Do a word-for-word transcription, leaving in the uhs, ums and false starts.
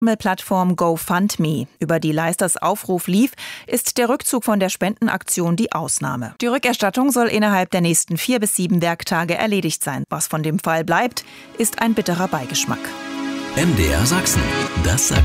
Plattform GoFundMe. Über die Leisters Aufruf lief, ist der Rückzug von der Spendenaktion die Ausnahme. Die Rückerstattung soll innerhalb der nächsten vier bis sieben Werktage erledigt sein. Was von dem Fall bleibt, ist ein bitterer Beigeschmack. M D R Sachsen, das sagt